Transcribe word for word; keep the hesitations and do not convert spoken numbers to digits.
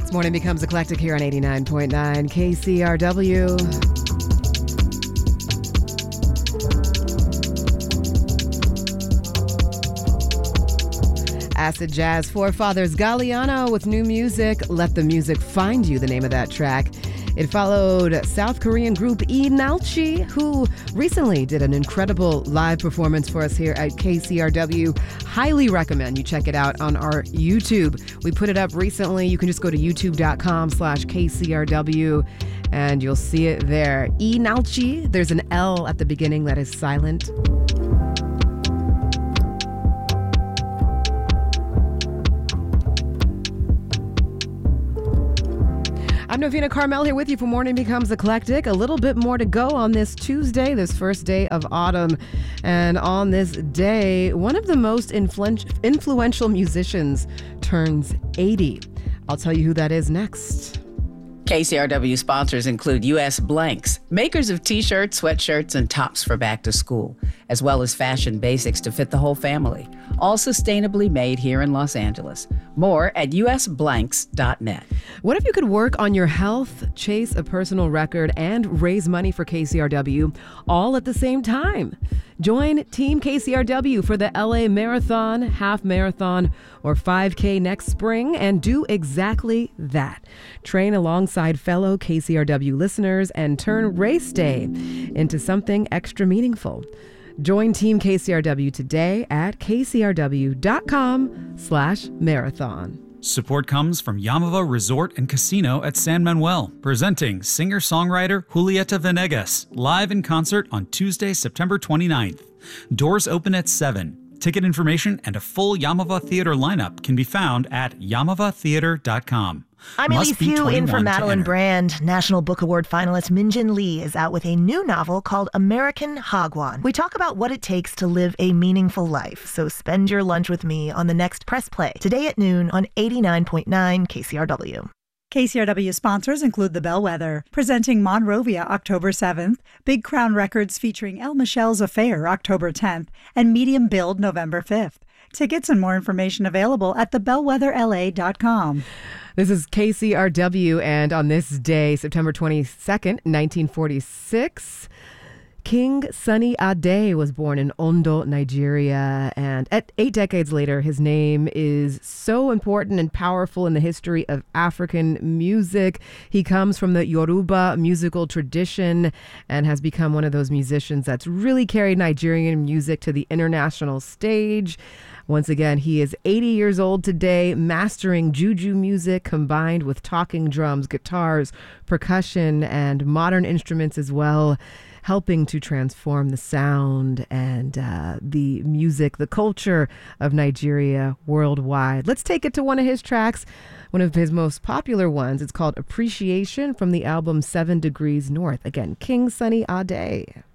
This morning becomes eclectic here on eighty-nine point nine K C R W. Acid Jazz Forefathers Galliano with new music, Let the Music Find You, the name of that track. It followed South Korean group Inalchi, who recently did an incredible live performance for us here at K C R W. Highly recommend you check it out on our YouTube. We put it up recently. You can just go to youtube.com slash KCRW and you'll see it there. Inalchi, there's an L at the beginning that is silent. I'm Novena Carmel here with you for Morning Becomes Eclectic. A little bit more to go on this Tuesday, this first day of autumn. And on this day, one of the most influ- influential musicians turns eighty. I'll tell you who that is next. K C R W sponsors include U S Blanks, makers of t-shirts, sweatshirts, and tops for back to school, as well as fashion basics to fit the whole family, all sustainably made here in Los Angeles. More at u s blanks dot net. What if you could work on your health, chase a personal record, and raise money for K C R W all at the same time? Join Team K C R W for the L A Marathon, Half Marathon, or five K next spring and do exactly that. Train alongside fellow K C R W listeners and turn race day into something extra meaningful. Join Team K C R W today at kcrw.com slash marathon. Support comes from Yamava Resort and Casino at San Manuel, presenting singer-songwriter Julieta Venegas live in concert on Tuesday, September twenty-ninth. Doors open at seven. Ticket information and a full Yamava Theater lineup can be found at yamava theater dot com. I'm Elise Hu in for Madeline Brand. National Book Award finalist Min-Jin Lee is out with a new novel called American Hagwon. We talk about what it takes to live a meaningful life, so spend your lunch with me on the next Press Play, today at noon on eighty-nine point nine K C R W. K C R W sponsors include The Bellwether, presenting Monrovia October seventh, Big Crown Records featuring El Michelle's Affair October tenth, and Medium Build November fifth. Tickets and more information available at the bellwether l a dot com. This is K C R W, and on this day, September twenty-second, nineteen forty-six, King Sunny Ade was born in Ondo, Nigeria, and at eight decades later, his name is so important and powerful in the history of African music. He comes from the Yoruba musical tradition and has become one of those musicians that's really carried Nigerian music to the international stage. Once again, he is eighty years old today, mastering juju music combined with talking drums, guitars, percussion, and modern instruments as well, helping to transform the sound and uh, the music, the culture of Nigeria worldwide. Let's take it to one of his tracks, one of his most popular ones. It's called Appreciation from the album Seven Degrees North. Again, King Sunny Ade.